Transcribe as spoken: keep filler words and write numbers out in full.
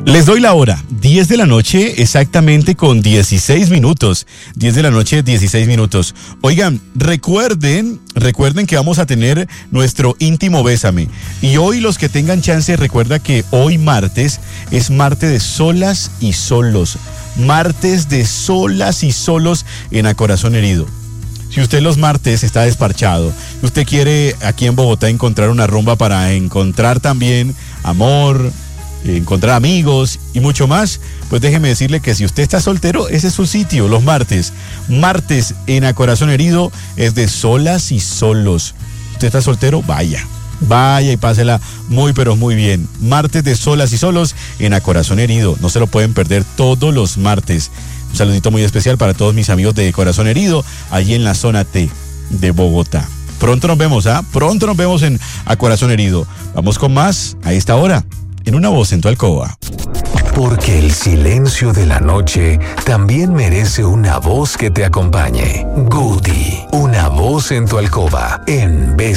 Les doy la hora, diez de la noche exactamente con dieciséis minutos, diez de la noche, dieciséis minutos. Oigan, recuerden, recuerden que vamos a tener nuestro íntimo Bésame. Y hoy los que tengan chance, recuerda que hoy martes es martes de solas y solos. Martes de solas y solos en A Corazón Herido. Si usted los martes está desparchado, usted quiere aquí en Bogotá encontrar una rumba para encontrar también amor, encontrar amigos y mucho más, pues déjeme decirle que si usted está soltero, ese es su sitio, los martes. Martes en A Corazón Herido es de solas y solos. ¿Usted está soltero? Vaya, vaya y pásela muy pero muy bien. Martes de solas y solos en A Corazón Herido. No se lo pueden perder todos los martes. Un saludito muy especial para todos mis amigos de Corazón Herido, allí en la zona T de Bogotá. Pronto nos vemos, ¿ah? Pronto nos vemos en A Corazón Herido. Vamos con más a esta hora. En Una Voz en tu Alcoba. Porque el silencio de la noche también merece una voz que te acompañe. Goody, Una Voz en tu Alcoba, en Beso.